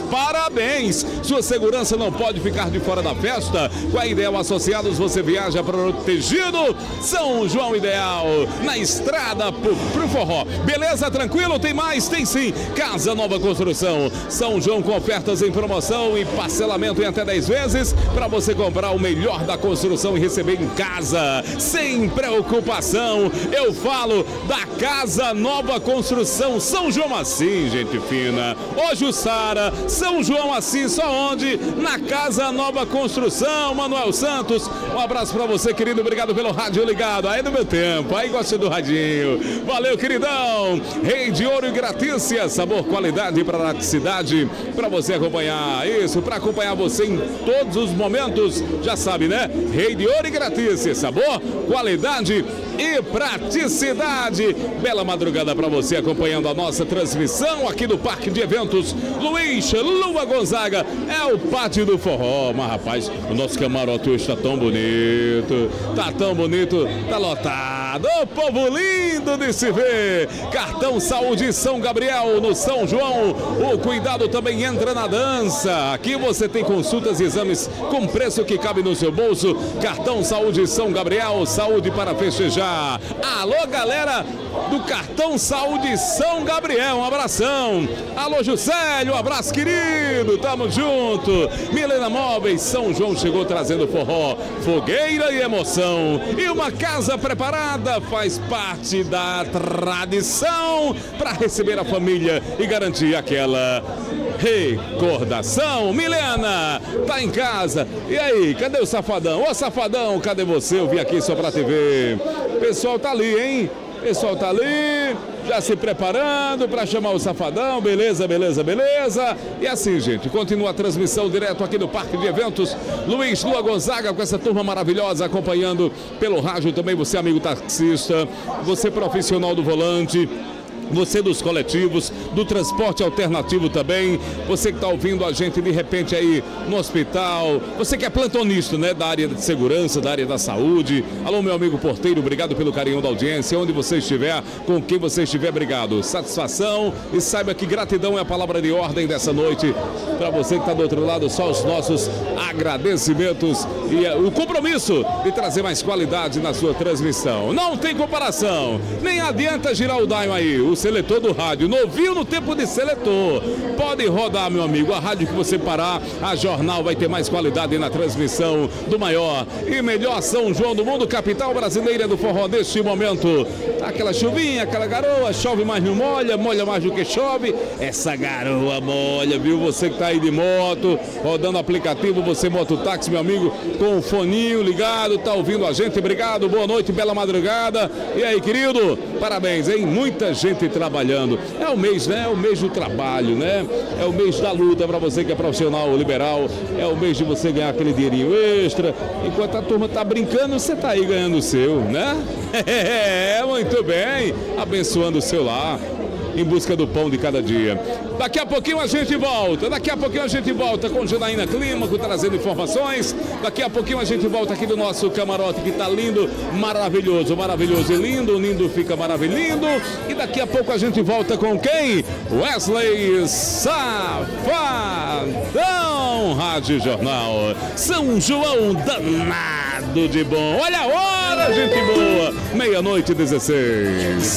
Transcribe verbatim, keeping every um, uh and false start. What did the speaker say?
parabéns! Sua segurança não pode ficar de fora da festa. Com a Ideal Associados, você viaja protegido. São João Ideal, na estrada pro, pro forró. Beleza? Tranquilo? Tem mais? Tem sim. Casa Nova Construção. São João com ofertas em promoção e parcelamento em até dez vezes para você comprar o melhor da construção e receber em casa, sem preocupação. Eu falo da Casa Nova Construção. São João assim, gente fina. Ô Jussara, São João assim, só onde? Na Casa Nova Construção. Manuel Santos, um abraço pra você, querido. Obrigado pelo rádio ligado. Aí no meu tempo, aí gosta do radinho. Valeu, queridão. Rei de Ouro e Gratícia, sabor, qualidade e praticidade pra você acompanhar. Isso, pra acompanhar você em todos os momentos. Já sabe, né? Rei de Ouro e Gratícia, sabor, qualidade e praticidade. Bela madrugada para você acompanhando a nossa transmissão aqui do Parque de Eventos Luiz Lua Gonzaga. É o Pátio do Forró. Mas rapaz, o nosso camarote hoje tá tão bonito, tá tão bonito, tá lotado. Ô povo lindo de se ver. Cartão Saúde São Gabriel no São João. O cuidado também entra na dança. Aqui você tem consultas e exames com preço que cabe no seu bolso. Cartão Saúde São Gabriel, saúde para festejar. Alô, galera do Cartão Saúde São Gabriel, um abração. Alô, Juscelio, um abraço, querido. Tamo junto. Milena Móveis, São João chegou trazendo forró, fogueira e emoção. E uma casa preparada faz parte da tradição para receber a família e garantir aquela recordação. Milena, tá em casa. E aí, cadê o Safadão? Ô, Safadão, cadê você? Eu vim aqui só pra T V. O pessoal tá ali, hein? O pessoal tá ali, já se preparando para chamar o Safadão. Beleza, beleza, beleza. E assim, gente, continua a transmissão direto aqui do Parque de Eventos Luiz Lua Gonzaga, com essa turma maravilhosa acompanhando pelo rádio também. Você, amigo taxista, você profissional do volante, você dos coletivos, do transporte alternativo também, você que está ouvindo a gente de repente aí no hospital, você que é plantonista, né, da área de segurança, da área da saúde. Alô, meu amigo porteiro, obrigado pelo carinho da audiência, onde você estiver, com quem você estiver, obrigado. Satisfação, e saiba que gratidão é a palavra de ordem dessa noite. Para você que está do outro lado, só os nossos agradecimentos e uh, o compromisso de trazer mais qualidade na sua transmissão. Não tem comparação, nem adianta girar o daio aí, o seletor do rádio, novinho no tempo de seletor. Pode rodar, meu amigo, a rádio que você parar, a Jornal vai ter mais qualidade na transmissão do maior e melhor São João do mundo, capital brasileira do forró neste momento. Aquela chuvinha, aquela garoa, chove mais não molha, molha mais do que chove. Essa garoa molha, viu? Você que tá aí de moto, rodando aplicativo, você mototáxi, meu amigo, com o foninho ligado, tá ouvindo a gente, obrigado, boa noite, bela madrugada. E aí, querido, parabéns, hein? Muita gente trabalhando. É o mês, né? É o mês do trabalho, né? É o mês da luta para você que é profissional liberal. É o mês de você ganhar aquele dinheirinho extra. Enquanto a turma tá brincando, você tá aí ganhando o seu, né? É, muito bem. Abençoando o seu lar, em busca do pão de cada dia. Daqui a pouquinho a gente volta, daqui a pouquinho a gente volta com Janaína Clímaco trazendo informações. Daqui a pouquinho a gente volta aqui do nosso camarote que tá lindo, maravilhoso, maravilhoso e lindo, lindo fica maravilhoso. E daqui a pouco a gente volta com quem? Wesley Safadão, Rádio Jornal. São João danado de bom. Olha a hora, gente boa, meia-noite e dezesseis.